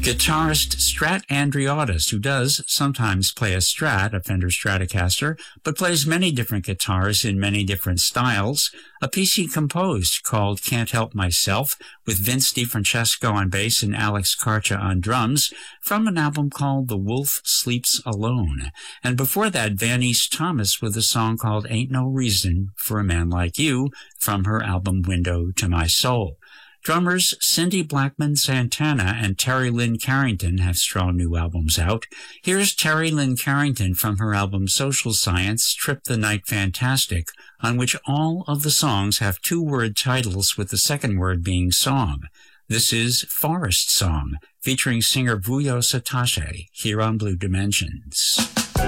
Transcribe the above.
Guitarist Strat Andreottis, who does sometimes play a Strat, a Fender Stratocaster, but plays many different guitars in many different styles. A piece he composed called Can't Help Myself, with Vince DiFrancesco on bass and Alex Karcha on drums, from an album called The Wolf Sleeps Alone. And before that, Van East Thomas with a song called Ain't No Reason for a Man Like You, from her album Window to My Soul. Drummers Cindy Blackman Santana and Terry Lynn Carrington have strong new albums out. Here's Terry Lynn Carrington from her album Social Science, Trip the Night Fantastic, on which all of the songs have two-word titles with the second word being song. This is Forest Song, featuring singer Vuyo Satache, here on Blue Dimensions.